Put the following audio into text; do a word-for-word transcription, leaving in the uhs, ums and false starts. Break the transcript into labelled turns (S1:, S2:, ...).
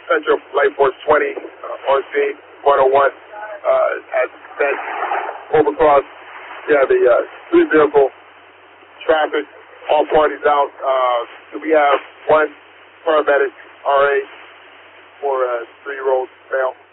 S1: Central Light Force twenty uh, on scene, one oh one, uh, at that overcross. Yeah, the uh, street vehicle traffic, all parties out. Uh, we have one paramedic, R A, for a three-year-old male.